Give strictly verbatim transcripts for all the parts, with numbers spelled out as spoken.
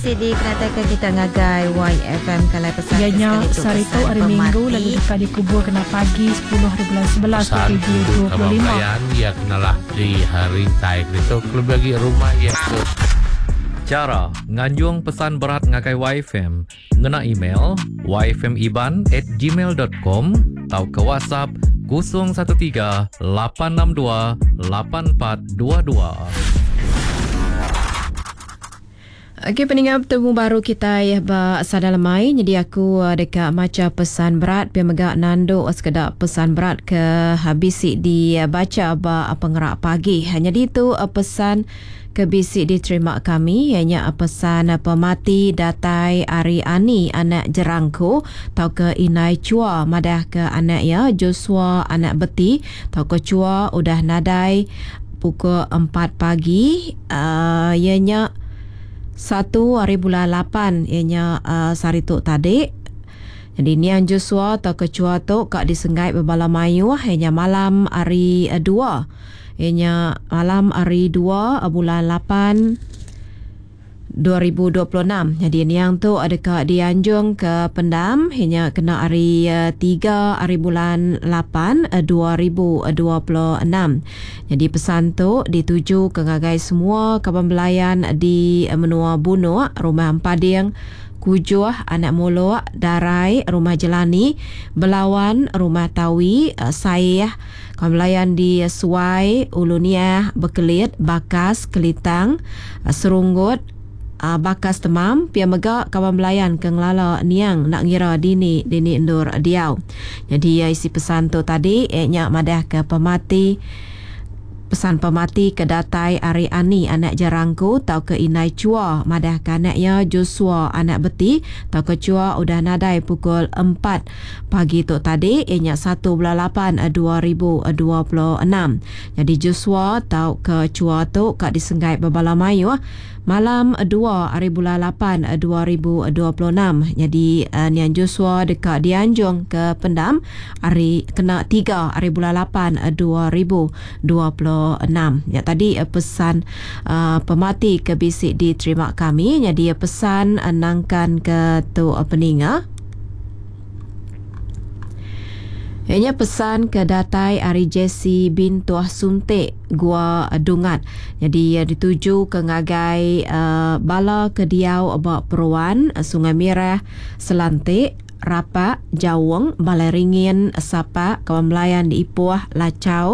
Di keratakan kita ngagai Y F M Kalai Pesan. Ianya sarito hari Minggu lalu dekat dikubur kena pagi sepuluh hari bulan sebelas tujuh dua puluh lima. Ya kenalah di hari tai itu klub bagi rumah ya. Cara nganjung pesan berat ngagai Y F M ngena email y f m iban at gmail dot com atau ke WhatsApp kosong satu tiga lapan enam dua lapan empat dua dua. Okey, pendengar bertemu baru kita ya ba sadalamai. Jadi aku uh, dekat macam pesan berat biar megak nando sekedar pesan berat ke habisi di uh, baca ba pengerak pagi. Hanya itu uh, pesan ke bisik diterima kami ianya uh, pesan uh, pemati datai Ari Ani anak Jerangko tau ke Inai Chua madah ke anak ya Joshua anak beti tau ke Chua udah nadai pukul empat pagi uh, ianya satu hari bulan lapan ianya uh, sarituk tadi. Jadi nian Joshua atau kecua tu kak disenggai berbala mayu ianya malam hari uh, dua. Ianya malam hari dua uh, bulan lapan dua ribu dua puluh enam. Jadi niang tu ada kak dianjung ke Pendam ianya kena hari uh, tiga hari bulan lapan uh, dua ribu dua puluh enam. Jadi pesan tu dituju ke ngagai semua kawan belayan di uh, Menua Bunuk, Rumah Empading, Kujuh, Anak Molok, Darai, Rumah Jelani, Belawan, Rumah Tawi, uh, Sayah, kawan belayan di uh, Suai, Uluniah, Bekelit, Bakas, Kelitang, uh, Serunggut, Uh, bakas temam pia megak kawan belayan ke ngelala niang nak ngira dini dini endur diau. Jadi uh, isi pesan tu tadi ianya madah ke pemati pesan pemati ke datai Ari Ani anak Jerangko tau ke Inai Chua madah ke anaknya Joshua anak beti tau ke Chua udah nadai pukul empat pagi tu tadi ianya satu bulan lapan dua ribu dua puluh enam. Jadi Joshua tau ke Chua tu kak disenggai berbala mayu malam dua hari bulan lapan dua ribu dua puluh enam. Jadi uh, nian Joshua dekat dianjung ke Pendam hari kena tiga hari bulan lapan dua ribu dua puluh enam. Ya tadi uh, pesan uh, pemati ke bisik diterima kami. Jadi uh, pesan uh, nangkan ke tu uh, peninga. Ianya pesan ke datai Ari Jesse bin Tuah Suntik Gua Dungat. Jadi uh, dituju ke ngagai uh, bala ke diau abak peruan uh, Sungai Merah, Selantik, Rapak, Jawang, Balai Ringin, Sapa, kawan belayan di Ipuah, Lacau,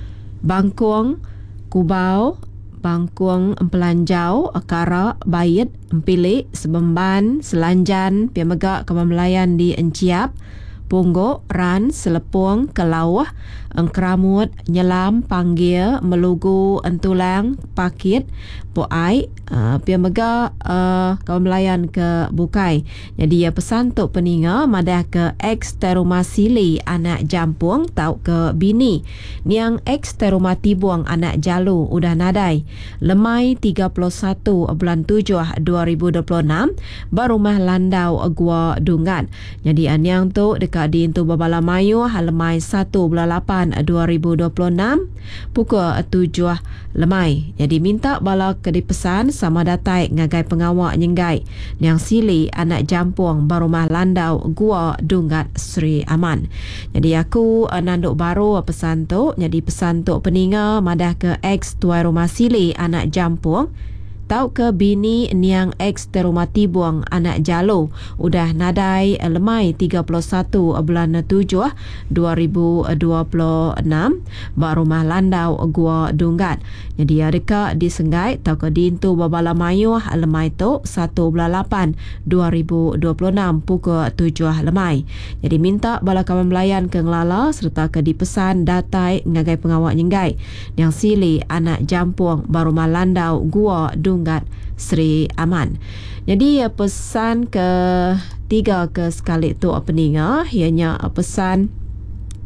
Bangkuang, Kubau, Bangkuang, Empelanjau, Akara, Bayit, Empilik, Sebemban, Selanjan, Piamegak, kawan belayan di Enciap, Punggok, Ran, Selepung, Kelawah, Engkeramut, Nyelam, Panggil, Melugu, Entulang, Pakit, Poai, uh, Pia Mega, uh, kawan belayan ke Bukai. Jadi ya pesan tu peninga madah ke ex terumah sili anak Jampung tau ke bini. Niang ex terumah Tibuang anak Jalu udah nadai. Lemai tiga puluh satu bulan tujuh dua ribu dua puluh enam barumah Landau Gua Dungat. Jadi aniang tu dekat di Intu Babala Mayu lemai satu bulan lapan dua ribu dua puluh enam pukul tujuh lemai. Jadi minta bala ke dipesan sama datai ngagai pengawak nyenggai yang sili anak Jampung barumah Landau Gua Dungat Sri Aman. Jadi aku uh, nanduk baru pesan tu. Jadi pesan tu peninga madah ke ex tuai rumah sili anak Jampung tau ke bini niang ex terumah Tibuang anak Jalo udah nadai lemai tiga puluh satu bulan tujuh dua ribu dua puluh enam barumah Landau Gua Dungat. Jadi adakah disenggai tau ke dintu babala mayu lemai tu satu bulan lapan dua ribu dua puluh enam pukul tujuh lemai. Jadi minta bala kawan belayan ke ngelala serta ke dipesan datai ngagai pengawak nyenggai yang sili anak Jampung barumah Landau Gua Dungat Sri Aman. Jadi pesan ke tiga ke sekali tu peninga ianya pesan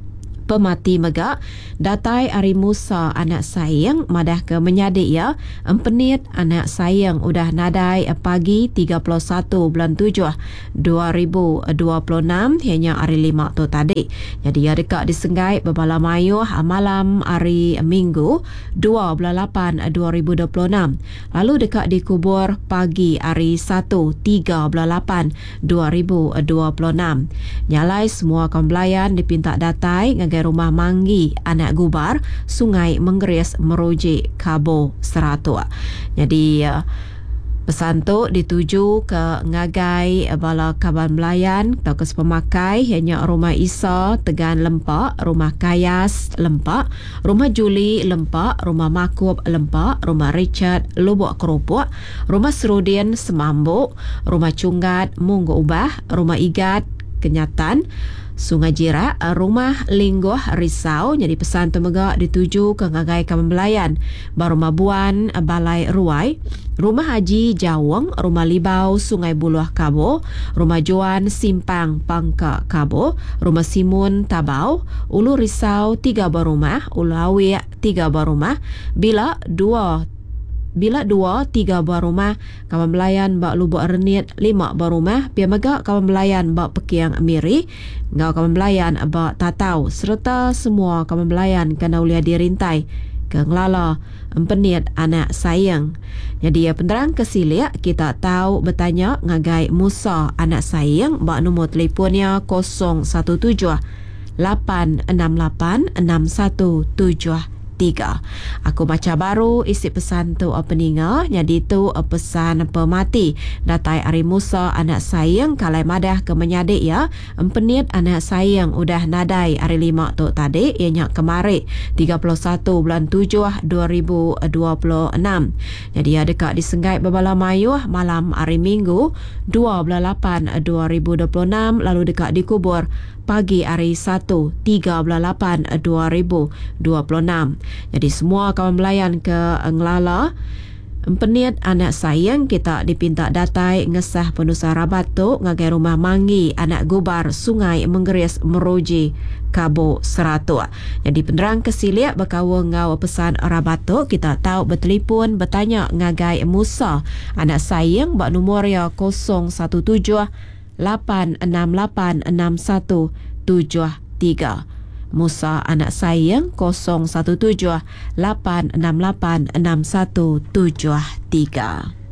Pemati megak datai Ari Musa anak sayang madah ke menyadik ya empenit anak sayang udah nadai pagi tiga puluh satu bulan tujuh dua ribu dua puluh enam hanya hari lima tu tadi. Jadi ya dekat disenggai berbala mayuh malam hari Minggu dua bulan lapan dua ribu dua puluh enam. Lalu dekat dikubur pagi hari satu tiga bulan lapan dua ribu dua puluh enam. Nyalai semua kaum belayan dipinta datai ngagai rumah Manggi anak gubar Sungai Menggeris meruji Kabo Seratua. Jadi uh, pesan tu dituju ke ngagai bala kaban belayan atau ke pemakai hanya rumah Isa Tegan Lempak, rumah Kayas Lempak, rumah Juli Lempak, rumah Makub Lempak, rumah Richard Lubuk Kerupuk, rumah Serudin Semambuk, rumah Cunggat Munggu Ubah, rumah Igat Kenyatan Sungai Jirak, rumah Linggoh Risau. Jadi pesan tu megak dituju ke ngagai kawan belayan Barumah Buan Balai Ruai, rumah Haji Jawang, rumah Libau Sungai Buluh Kabo, rumah Joan Simpang Pangka Kabo, rumah Simun Tabau, Ulu Risau tiga buah rumah, Ulu Awi tiga buah rumah, bila dua Bila dua, tiga buah rumah, kawan belayan bak Lubuk Renit, lima buah rumah, biar megak kawan belayan bak Pekiang Miri, ngau kawan belayan bak Tatau, serta semua kawan belayan kena ulia dirintai, ke ngelala, empenit anak sayang. Jadi ya penderang kesiliak, kita tahu bertanya ngagai Musa anak sayang, bak nombor telefonnya kosong satu tujuh lapan enam lapan enam satu tujuh tiga. Aku baca baru isi pesan tu openinga. Jadi tu pesan pemati datai Ari Musa anak sayang kalai madah ke menyadik ya empenit anak sayang udah nadai hari lima tu tadi ianya kemari tiga puluh satu bulan tujuh dua ribu dua puluh enam. Jadi ya dekat disenggai berbala mayuh malam hari Minggu dua bulan lapan dua ribu dua puluh enam, lalu dekat dikubur pagi hari satu tiga bulan lapan dua ribu dua puluh enam. Jadi semua kawan belayan ke Ngelala empenit anak sayang kita dipinta datai ngesah penusa rabat tu ngagai rumah Manggi anak gubar Sungai Menggeris meruji Kabo Seratua. Jadi penerang kesiliak berkawa ngau pesan rabat tu kita tahu bertelefon bertanya ngagai Musa anak sayang bak nombor ya kosong satu tujuh lapan enam lapan enam satu tujuh tiga. Musa anak sayang kosong satu tujuh lapan enam lapan enam satu tujuh tiga.